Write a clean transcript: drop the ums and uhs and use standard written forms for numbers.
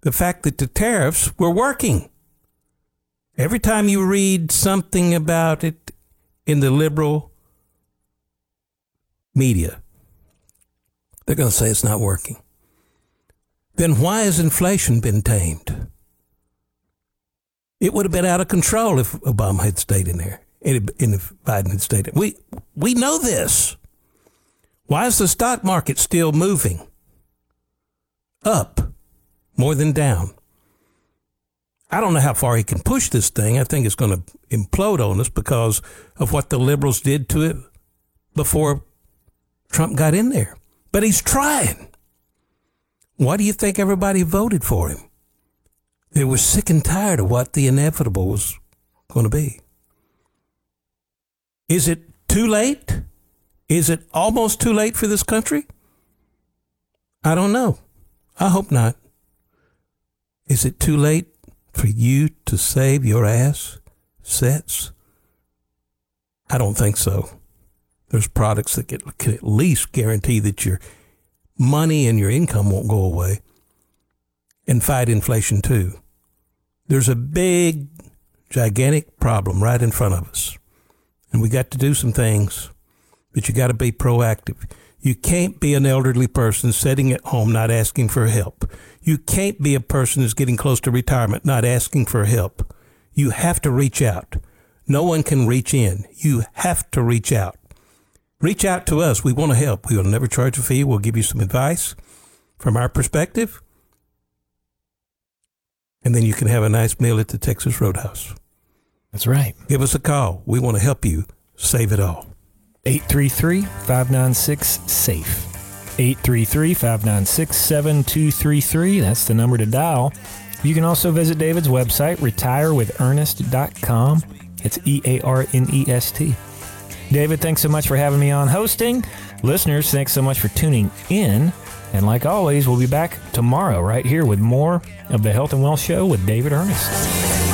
the fact that the tariffs were working. Every time you read something about it in the liberal media, they're going to say it's not working. Then why has inflation been tamed? It would have been out of control if Obama had stayed in there, and if Biden had stayed in. We know this. Why is the stock market still moving up more than down? I don't know how far he can push this thing. I think it's going to implode on us because of what the liberals did to it before Trump got in there. But he's trying. Why do you think everybody voted for him? They were sick and tired of what the inevitable was going to be. Is it too late? Is it almost too late for this country? I don't know. I hope not. Is it too late for you to save your assets? I don't think so. There's products that can at least guarantee that your money and your income won't go away, and fight inflation too. There's a big, gigantic problem right in front of us, and we got to do some things, but you got to be proactive. You can't be an elderly person sitting at home not asking for help. You can't be a person who's getting close to retirement not asking for help. You have to reach out. No one can reach in. You have to reach out. Reach out to us. We want to help. We will never charge a fee. We'll give you some advice from our perspective. And then you can have a nice meal at the Texas Roadhouse. That's right. Give us a call. We want to help you save it all. 833-596-SAFE. 833-596-7233. That's the number to dial. You can also visit David's website, retirewithernest.com. It's EARNEST. David, thanks so much for having me on hosting. Listeners, thanks so much for tuning in. And like always, we'll be back tomorrow right here with more of the Health and Wealth Show with David Ernest.